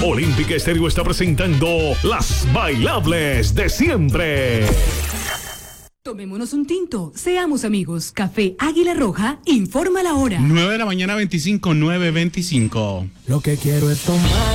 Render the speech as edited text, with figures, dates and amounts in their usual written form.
Olímpica Estéreo está presentando Las Bailables de Siempre. Tomémonos un tinto, seamos amigos. Café Águila Roja, informa la hora. 9 de la mañana 25, 9:25. Lo que quiero es tomar.